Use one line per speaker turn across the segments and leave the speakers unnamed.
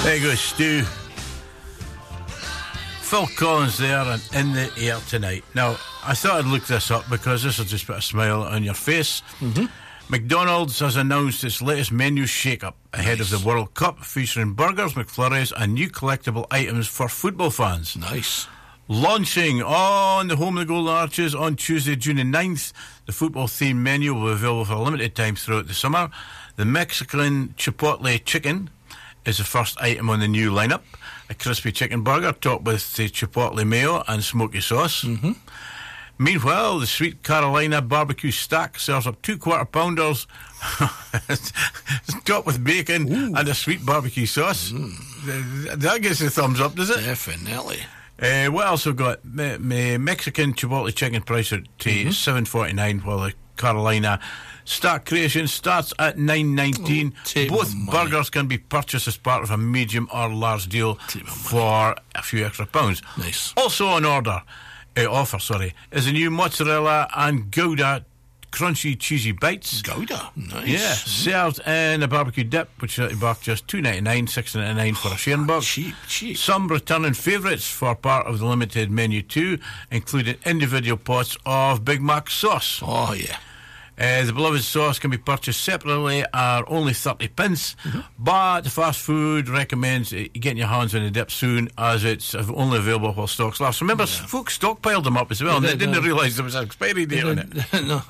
There you go, Stu. Phil Collins there and In the Air Tonight. Now, I thought I'd look this up because this will just put a smile on your face. McDonald's has announced its latest menu shake-up ahead of the World Cup, featuring burgers, McFlurries and new collectible items for football fans.
Nice.
Launching on the home of the Golden Arches on Tuesday, June the 9th, the football-themed menu will be available for a limited time throughout the summer. The Mexican Chipotle Chicken is the first item on the new lineup. A crispy chicken burger topped with the chipotle mayo and smoky sauce. Meanwhile, the Sweet Carolina barbecue stack serves up 2 quarter-pounders topped with bacon and a sweet barbecue sauce. That gets the thumbs up, does it?
Definitely.
What else have we got? Mexican Chipotle chicken priced at $7.49, while the Carolina Stack Creation starts at $9.19. Both burgers can be purchased as part of a medium or large deal for a few extra pounds.
Nice.
Also on offer, is a new mozzarella and Gouda crunchy cheesy bites.
Gouda, nice.
Yeah, served in a barbecue dip, which is just $2.99, $6.99 for a sharing box.
Cheap.
Some returning favourites for part of the limited menu too, including individual pots of Big Mac sauce.
Oh yeah.
The beloved sauce can be purchased separately at only 30 pence, but the fast food recommends getting your hands on the dip soon, as it's only available while stocks last. Remember, folks stockpiled them up as well, and they didn't realise there was an expiry date on it.
No,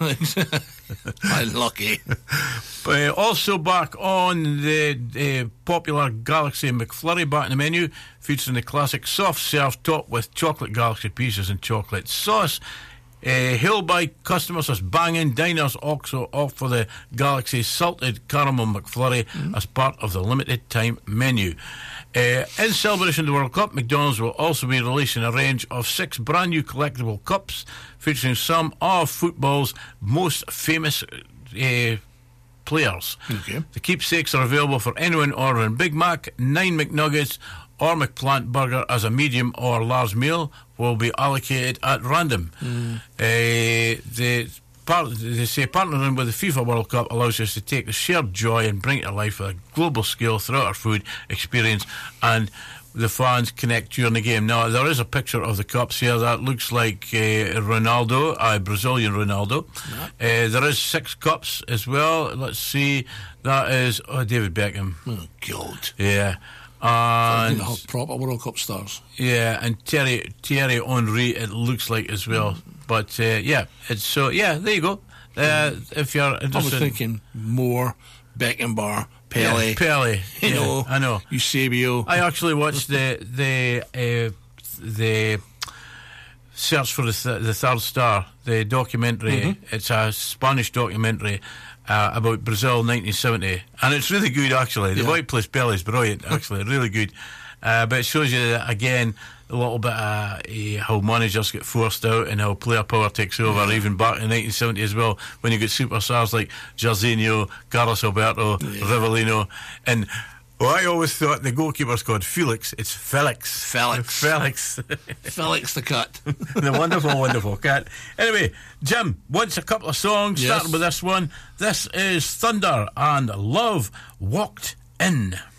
unlucky.
Also back on the popular Galaxy McFlurry, back in the menu, featuring the classic soft serve topped with chocolate Galaxy pieces and chocolate sauce. Hailed by customers as banging, diners also opt for the Galaxy Salted Caramel McFlurry as part of the limited time menu. In celebration of the World Cup, McDonald's will also be releasing a range of 6 brand new collectible cups featuring some of football's most famous players. The keepsakes are available for anyone ordering Big Mac, 9 McNuggets or McPlant burger as a medium or large meal will be allocated at random. They say partnering with the FIFA World Cup allows us to take the shared joy and bring it to life at a global scale throughout our food experience, and the fans connect during the game. Now, there is a picture of the cups here that looks like Ronaldo, Brazilian Ronaldo. There is 6 cups as well. Let's see. That is David Beckham.
Oh, God.
Yeah. And
proper World Cup stars.
Yeah, and Thierry Henry, it looks like as well. But there you go. If you're interested,
I was thinking more Beckenbauer, Pele.
Yeah, Pele. I know.
Eusebio.
I actually watched the Search for the Third Star, the documentary. It's a Spanish documentary about Brazil 1970, and it's really good actually. The boy who plays Pele is brilliant actually, really good. But it shows you again a little bit how managers get forced out and how player power takes over, even back in 1970 as well, when you get superstars like Jairzinho, Carlos Alberto, Rivellino, and I always thought the goalkeeper's called Felix. It's Felix.
Felix the cat.
The wonderful cat. Anyway, Jim wants a couple of songs, starting with this one. This is Thunder and Love Walked In.